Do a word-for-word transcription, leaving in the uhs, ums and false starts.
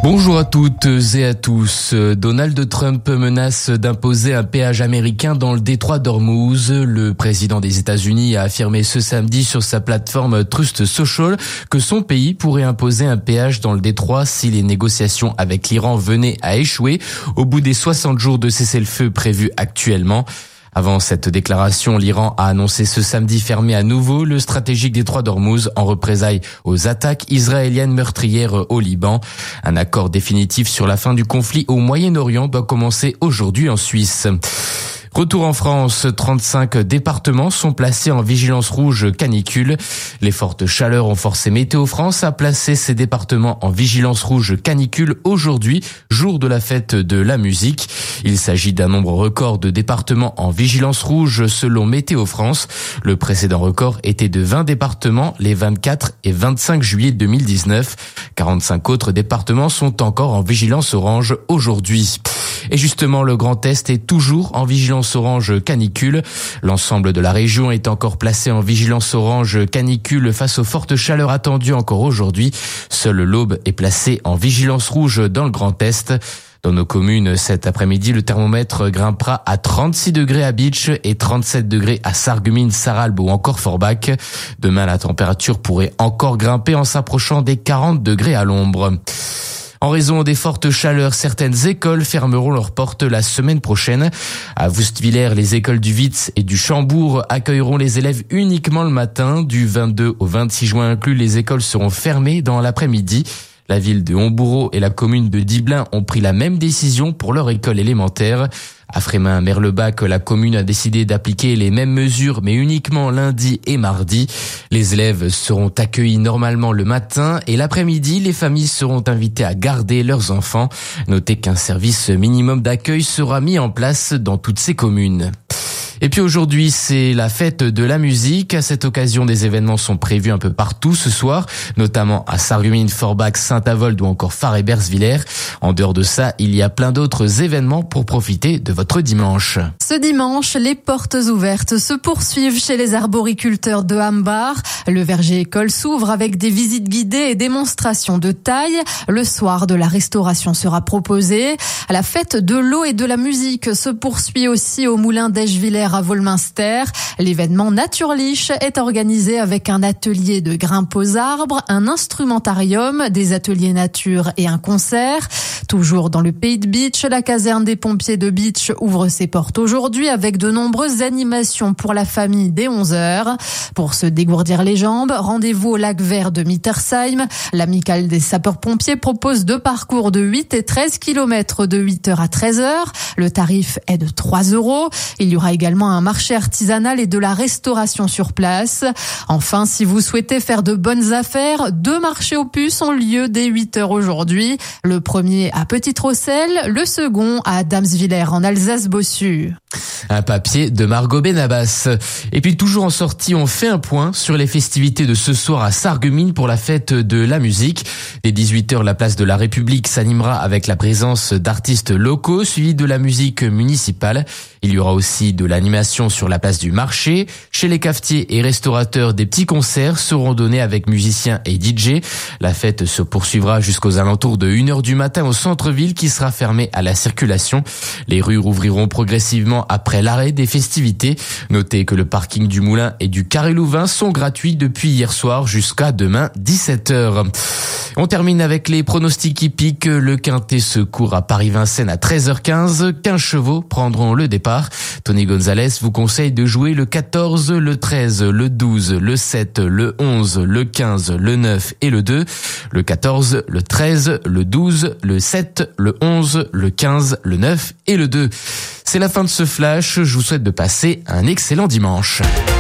Bonjour à toutes et à tous. Donald Trump menace d'imposer un péage américain dans le détroit d'Ormuz. Le président des États-Unis a affirmé ce samedi sur sa plateforme Truth Social que son pays pourrait imposer un péage dans le détroit si les négociations avec l'Iran venaient à échouer au bout des soixante jours de cessez-le-feu prévus actuellement. Avant cette déclaration, l'Iran a annoncé ce samedi fermer à nouveau le stratégique détroit d'Ormuz en représailles aux attaques israéliennes meurtrières au Liban. Un accord définitif sur la fin du conflit au Moyen-Orient doit commencer aujourd'hui en Suisse. Retour en France, trente-cinq départements sont placés en vigilance rouge canicule. Les fortes chaleurs ont forcé Météo France à placer ces départements en vigilance rouge canicule aujourd'hui, jour de la fête de la musique. Il s'agit d'un nombre record de départements en vigilance rouge selon Météo France. Le précédent record était de vingt départements les vingt-quatre et vingt-cinq juillet deux mille dix-neuf. quarante-cinq autres départements sont encore en vigilance orange aujourd'hui. Et justement, le Grand Est est toujours en vigilance orange canicule. L'ensemble de la région est encore placé en vigilance orange canicule face aux fortes chaleurs attendues encore aujourd'hui. Seule l'Aube est placée en vigilance rouge dans le Grand Est. Dans nos communes, cet après-midi, le thermomètre grimpera à trente-six degrés à Bitche et trente-sept degrés à Sarreguemines, Sarralbe ou encore Forbach. Demain, la température pourrait encore grimper en s'approchant des quarante degrés à l'ombre. En raison des fortes chaleurs, certaines écoles fermeront leurs portes la semaine prochaine. À Wüstvillers, les écoles du Witz et du Chambourg accueilleront les élèves uniquement le matin. Du vingt-deux au vingt-six juin inclus, les écoles seront fermées dans l'après-midi. La ville de Homboureau et la commune de Diblin ont pris la même décision pour leur école élémentaire. À Frémin-Merlebach, la commune a décidé d'appliquer les mêmes mesures, mais uniquement lundi et mardi. Les élèves seront accueillis normalement le matin et l'après-midi, les familles seront invitées à garder leurs enfants. Notez qu'un service minimum d'accueil sera mis en place dans toutes ces communes. Et puis aujourd'hui, c'est la fête de la musique. À cette occasion, des événements sont prévus un peu partout ce soir, notamment à Sarreguemines, Forbach, Saint-Avold ou encore Fars-et-Bersvillers. En dehors de ça, il y a plein d'autres événements pour profiter de votre dimanche. Ce dimanche, les portes ouvertes se poursuivent chez les arboriculteurs de Hambar. Le verger école s'ouvre avec des visites guidées et démonstrations de taille. Le soir de la restauration sera proposé. La fête de l'eau et de la musique se poursuit aussi au moulin d'Eschvillers à Volminster. L'événement Naturlich est organisé avec un atelier de grimpe aux arbres, un instrumentarium, des ateliers nature et un concert. Toujours dans le pays de Bitche, la caserne des pompiers de Bitche ouvre ses portes aujourd'hui avec de nombreuses animations pour la famille dès onze heures. Pour se dégourdir les jambes, rendez-vous au lac vert de Mittersheim. L'amicale des sapeurs-pompiers propose deux parcours de huit et treize kilomètres de huit heures à treize heures. Le tarif est de trois euros. Il y aura également un marché artisanal et de la restauration sur place. Enfin, si vous souhaitez faire de bonnes affaires, deux marchés aux puces ont lieu dès huit heures aujourd'hui. Le premier à Petite-Rosselle, le second à Damsvillers en Alsace-Bossu. Un papier de Margot Benabas. Et puis toujours en sortie, on fait un point sur les festivités de ce soir à Sarreguemines pour la fête de la musique. Dès dix-huit heures, la place de la République s'animera avec la présence d'artistes locaux suivis de la musique municipale. Il y aura aussi de l'animation sur la place du marché. Chez les cafetiers et restaurateurs, des petits concerts seront donnés avec musiciens et D J. La fête se poursuivra jusqu'aux alentours de une heure du matin au centre-ville qui sera fermé à la circulation. Les rues rouvriront progressivement après l'arrêt des festivités. Notez que le parking du Moulin et du Carré Louvain sont gratuits depuis hier soir jusqu'à demain dix-sept heures. On termine avec les pronostics hippiques. Le Quintet se court à Paris-Vincennes à treize heures quinze. quinze chevaux prendront le départ. Tony Gonzalez vous conseille de jouer le quatorze, le treize, le douze, le sept, le onze, le quinze, le neuf et le deux. Le quatorze, le treize, le douze, le sept, le onze, le quinze, le neuf et le deux. C'est la fin de ce flash. Je vous souhaite de passer un excellent dimanche.